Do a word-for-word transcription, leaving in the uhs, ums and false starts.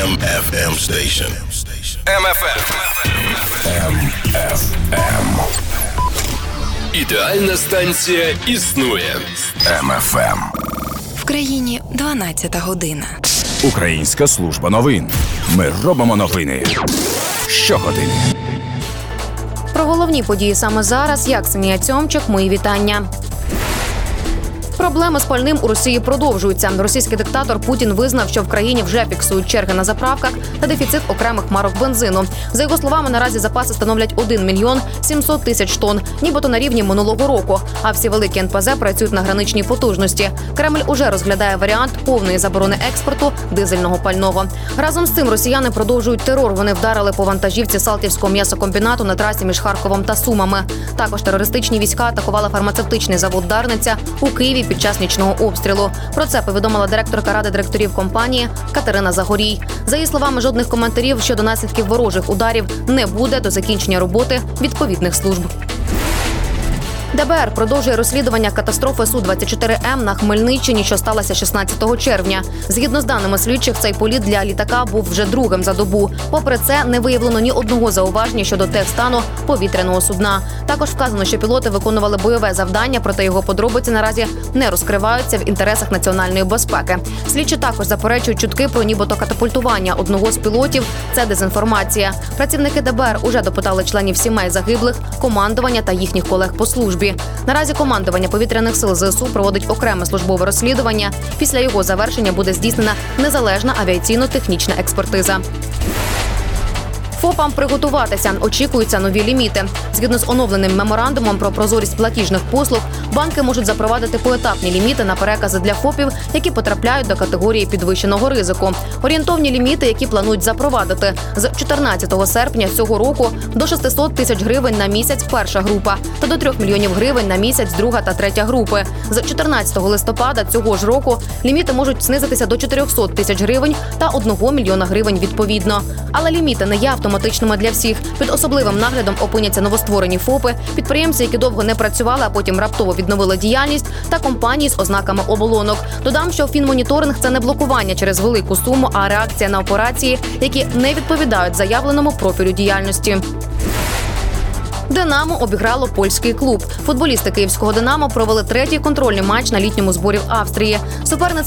М Ф М Station. М Ф М. М Ф М. Ідеальна станція існує. М Ф М. В країні дванадцята година. Українська служба новин. Ми робимо новини щогодини. Про головні події саме зараз, як Ксенія Цьомчик, мої вітання. Проблеми з пальним у Росії продовжуються. Російський диктатор Путін визнав, що в країні вже фіксують черги на заправках та дефіцит окремих марок бензину. За його словами, наразі запаси становлять один мільйон сімсот тисяч тонн, нібито на рівні минулого року. А всі великі ен пе зе працюють на граничній потужності. Кремль уже розглядає варіант повної заборони експорту дизельного пального. Разом з цим росіяни продовжують терор. Вони вдарили по вантажівці Салтівського м'ясокомбінату на трасі між Харковом та Сумами. Також терористичні війська атакували фармацевтичний завод «Дарниця» у Києві під час нічного обстрілу. Про це повідомила директорка ради директорів компанії Катерина Загорій. За її словами, жодних коментарів щодо наслідків ворожих ударів не буде до закінчення роботи відповідних служб. Де Бе Ер продовжує розслідування катастрофи Су двадцять чотири М на Хмельниччині, що сталося шістнадцятого червня. Згідно з даними слідчих, цей політ для літака був вже другим за добу. Попри це, не виявлено ні одного зауваження щодо техстану повітряного судна. Також вказано, що пілоти виконували бойове завдання, проте його подробиці наразі не розкриваються в інтересах національної безпеки. Слідчі також заперечують чутки про нібито катапультування одного з пілотів. Це дезінформація. Працівники Де Бе Ер уже допитали членів сімей загиблих, командування та їхніх колег по службі. Наразі командування повітряних сил Зе Ес У проводить окреме службове розслідування. Після його завершення буде здійснена незалежна авіаційно-технічна експертиза. ФОПам приготуватися. Очікуються нові ліміти. Згідно з оновленим меморандумом про прозорість платіжних послуг, банки можуть запровадити поетапні ліміти на перекази для ФОПів, які потрапляють до категорії підвищеного ризику. Орієнтовні ліміти, які планують запровадити з чотирнадцятого серпня цього року до шестисот тисяч гривень на місяць перша група та до трьох мільйонів гривень на місяць друга та третя групи. З чотирнадцятого листопада цього ж року ліміти можуть знизитися до чотирьохсот тисяч гривень та одного мільйона гривень відповідно. Але ліміти не є автоматичними для всіх. Під особливим наглядом опиняться новостворені ФОПи, підприємці, які довго не працювали, а потім раптово відновили діяльність, та компанії з ознаками оболонок. Додам, що фінмоніторинг – це не блокування через велику суму, а реакція на операції, які не відповідають заявленому профілю діяльності. «Динамо» обіграло польський клуб. Футболісти київського «Динамо» провели третій контрольний матч на літньому зборі в Австрії. Суперниця